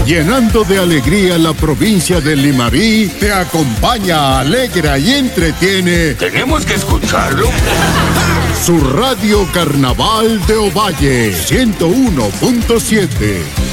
llenando de alegría la provincia de Limarí, te acompaña, alegra y entretiene. ¿Tenemos que escucharlo? Su radio Carnaval de Ovalle, 101.7.